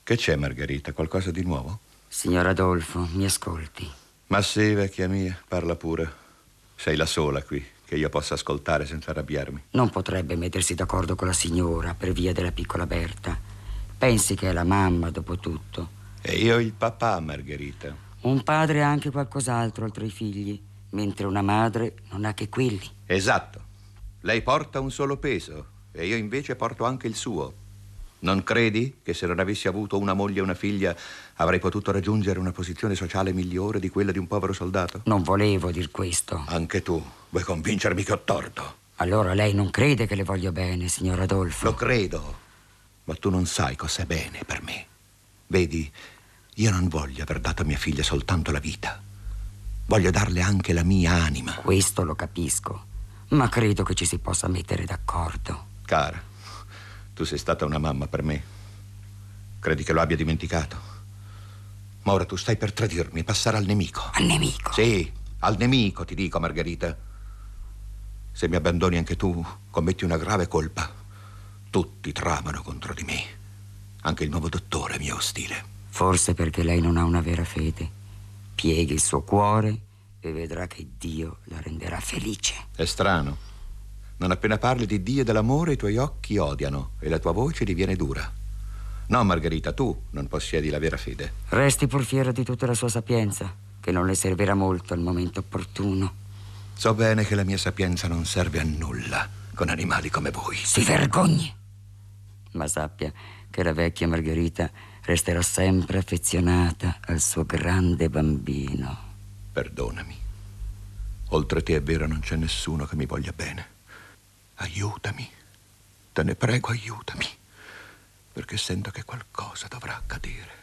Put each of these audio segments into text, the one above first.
Che c'è, Margherita? Qualcosa di nuovo? Signor Adolfo, mi ascolti. Ma sì, vecchia mia, parla pure. Sei la sola qui che io possa ascoltare senza arrabbiarmi. Non potrebbe mettersi d'accordo con la signora per via della piccola Berta. Pensi che è la mamma, dopo tutto. E io il papà, Margherita. Un padre ha anche qualcos'altro oltre i figli, mentre una madre non ha che quelli. Esatto. Lei porta un solo peso e io invece porto anche il suo. Non credi che se non avessi avuto una moglie e una figlia avrei potuto raggiungere una posizione sociale migliore di quella di un povero soldato? Non volevo dir questo. Anche tu vuoi convincermi che ho torto? Allora lei non crede che le voglio bene, signor Adolfo? Lo credo, ma tu non sai cos'è bene per me. Vedi, io non voglio aver dato a mia figlia soltanto la vita. Voglio darle anche la mia anima. Questo lo capisco, ma credo che ci si possa mettere d'accordo. Cara, tu sei stata una mamma per me. Credi che lo abbia dimenticato? Ma ora tu stai per tradirmi e passare al nemico. Al nemico? Sì, al nemico, ti dico, Margherita. Se mi abbandoni anche tu, commetti una grave colpa. Tutti tramano contro di me. Anche il nuovo dottore mi è ostile. Forse perché lei non ha una vera fede. Pieghi il suo cuore e vedrà che Dio la renderà felice. È strano. Non appena parli di Dio e dell'amore, i tuoi occhi odiano e la tua voce diviene dura. No, Margherita, tu non possiedi la vera fede. Resti pur fiera di tutta la sua sapienza, che non le servirà molto al momento opportuno. So bene che la mia sapienza non serve a nulla con animali come voi. Si vergogni! Ma sappia che la vecchia Margherita resterà sempre affezionata al suo grande bambino. Perdonami. Oltre te è vero, non c'è nessuno che mi voglia bene. Aiutami. Te ne prego, aiutami. Perché sento che qualcosa dovrà accadere.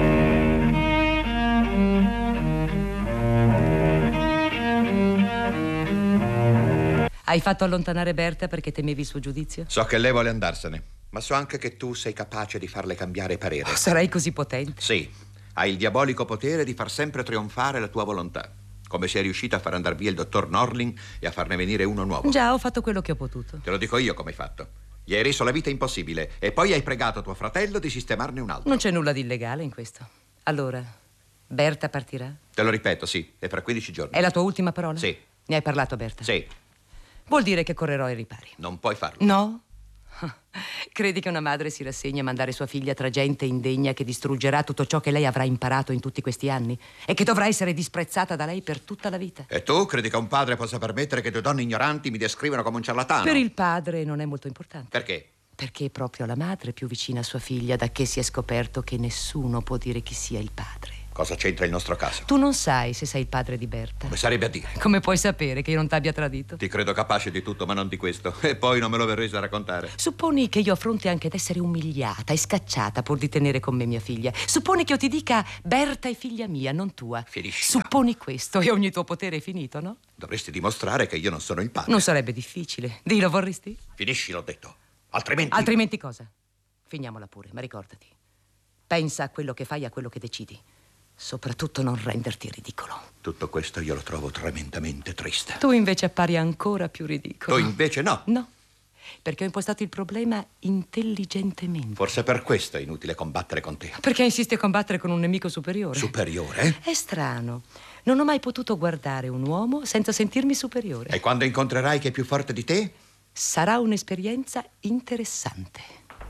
Hai fatto allontanare Berta perché temevi il suo giudizio? So che lei vuole andarsene, ma so anche che tu sei capace di farle cambiare parere. Oh, sarai così potente? Sì, hai il diabolico potere di far sempre trionfare la tua volontà. Come sei riuscita a far andare via il dottor Norling e a farne venire uno nuovo. Già, ho fatto quello che ho potuto. Te lo dico io come hai fatto. Gli hai reso la vita impossibile e poi hai pregato tuo fratello di sistemarne un altro. Non c'è nulla di illegale in questo. Allora, Berta partirà? Te lo ripeto, sì, è fra 15 giorni. È la tua ultima parola? Sì. Ne hai parlato a Berta? Sì. Vuol dire che correrò ai ripari. Non puoi farlo. No? Credi che una madre si rassegni a mandare sua figlia tra gente indegna che distruggerà tutto ciò che lei avrà imparato in tutti questi anni e che dovrà essere disprezzata da lei per tutta la vita? E tu credi che un padre possa permettere che due donne ignoranti mi descrivano come un ciarlatano? Per il padre non è molto importante. Perché? Perché è proprio la madre più vicina a sua figlia da che si è scoperto che nessuno può dire chi sia il padre. Cosa c'entra il nostro caso? Tu non sai se sei il padre di Berta. Come sarebbe a dire? Come puoi sapere che io non t'abbia tradito? Ti credo capace di tutto, ma non di questo. E poi non me lo verresti a raccontare. Supponi che io affronti anche ad essere umiliata e scacciata pur di tenere con me mia figlia. Supponi che io ti dica Berta è figlia mia, non tua. Finisci. Supponi questo e ogni tuo potere è finito, no? Dovresti dimostrare che io non sono il padre. Non sarebbe difficile. Dillo, vorresti? Finisci, l'ho detto. Altrimenti... Altrimenti cosa? Finiamola pure, ma ricordati. Pensa a quello che fai e a quello che decidi. Soprattutto non renderti ridicolo. Tutto questo io lo trovo tremendamente triste. Tu invece appari ancora più ridicolo. Tu invece no. No, perché ho impostato il problema intelligentemente. Forse per questo è inutile combattere con te. Perché insisti a combattere con un nemico superiore? Superiore? È strano. Non ho mai potuto guardare un uomo senza sentirmi superiore. E quando incontrerai chi è più forte di te? Sarà un'esperienza interessante.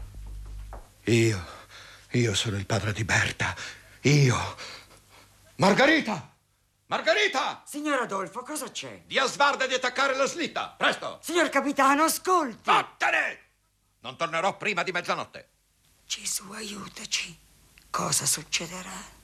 Io sono il padre di Berta. Io... Margherita! Margherita! Signor Adolfo, cosa c'è? Dia Svarda di attaccare la slitta! Presto! Signor capitano, ascolti! Vattene! Non tornerò prima di mezzanotte. Gesù, aiutaci. Cosa succederà?